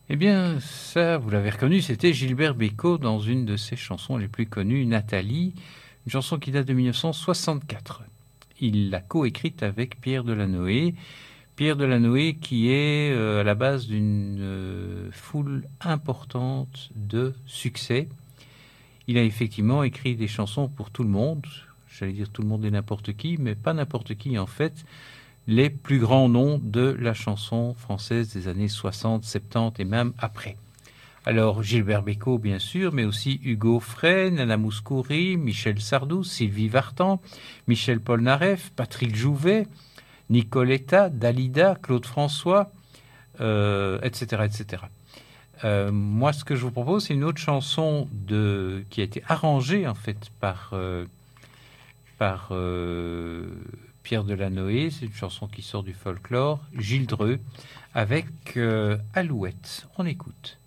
Eh bien, ça, vous l'avez reconnu, c'était Gilbert Bécaud dans une de ses chansons les plus connues, Nathalie, une chanson qui date de 1964. Il l'a coécrite avec Pierre Delanoë. Pierre Delanoë qui est à la base d'une foule importante de succès. Il a effectivement écrit des chansons pour tout le monde, j'allais dire tout le monde et n'importe qui, mais pas n'importe qui en fait, les plus grands noms de la chanson française des années 60, 70 et même après. Alors Gilbert Bécaud bien sûr, mais aussi Hugo Frey, Nana Mouskouri, Michel Sardou, Sylvie Vartan, Michel Polnareff, Patrick Jouvet, Nicoletta, Dalida, Claude François, etc., etc. Moi, ce que je vous propose, c'est une autre chanson qui a été arrangée en fait par Pierre Delanoë. C'est une chanson qui sort du folklore, Gilles Dreux, avec Alouette. On écoute.